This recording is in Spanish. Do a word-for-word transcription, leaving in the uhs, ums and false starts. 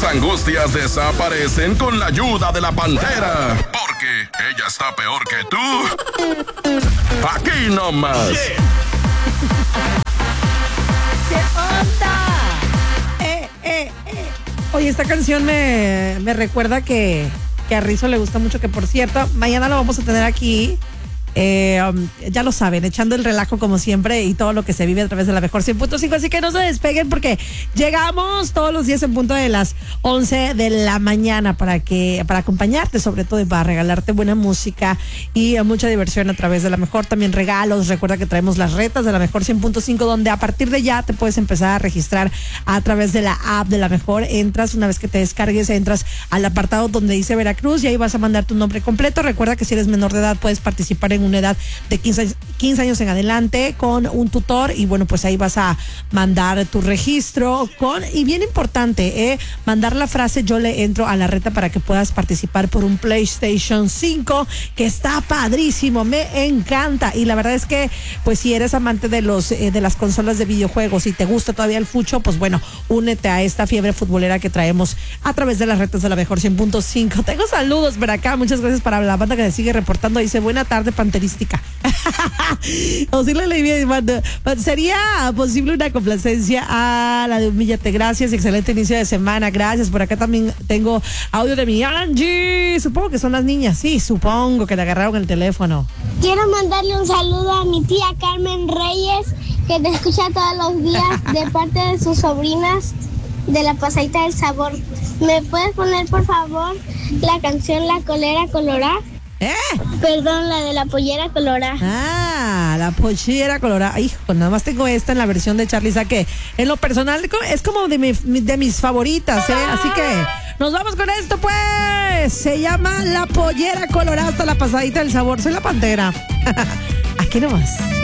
Tus angustias desaparecen con la ayuda de la Pantera. Porque ella está peor que tú. Aquí nomás. Yeah. ¿Qué onda? Eh, eh, eh. Oye, esta canción me, me recuerda que, que a Rizzo le gusta mucho, que por cierto, mañana lo vamos a tener aquí. Eh, um, ya lo saben, echando el relajo como siempre y todo lo que se vive a través de la mejor cien punto cinco, así que no se despeguen porque llegamos todos los días en punto de las once de la mañana para que para acompañarte, sobre todo y para regalarte buena música y uh, mucha diversión a través de la mejor, también regalos. Recuerda que traemos las retas de la mejor cien punto cinco, donde a partir de ya te puedes empezar a registrar a través de la app de la mejor. Entras, una vez que te descargues, entras al apartado donde dice Veracruz y ahí vas a mandar tu nombre completo. Recuerda que si eres menor de edad puedes participar en una edad de quince, quince años en adelante con un tutor, y bueno, pues ahí vas a mandar tu registro con, y bien importante, eh, mandar la frase yo le entro a la reta para que puedas participar por un PlayStation cinco, que está padrísimo, me encanta. Y la verdad es que pues si eres amante de los eh, de las consolas de videojuegos y te gusta todavía el fucho, pues bueno, únete a esta fiebre futbolera que traemos a través de las retas de la mejor cien punto cinco. Tengo saludos por acá, muchas gracias para la banda que se sigue reportando. Dice, buena tarde, panterística. O si lo leí bien, sería posible una complacencia a la de Humíllate. Gracias, excelente inicio de semana. Gracias. Por acá también tengo audio de mi Angie. Supongo que son las niñas. Sí, supongo que le agarraron el teléfono. Quiero mandarle un saludo a mi tía Carmen Reyes, que te escucha todos los días de parte de sus sobrinas de la Pasadita del Sabor. ¿Me puedes poner, por favor, la canción La Colera Colorá? ¿Eh? Perdón, la de la pollera colorada. Ah, la pollera colorada. Hijo, nada más tengo esta en la versión de Charliza, que en lo personal es como de, mi, de mis favoritas, ¿eh? Así que nos vamos con esto, pues. Se llama La Pollera Colorada, hasta la Pasadita del Sabor. Soy la Pantera. Aquí nomás.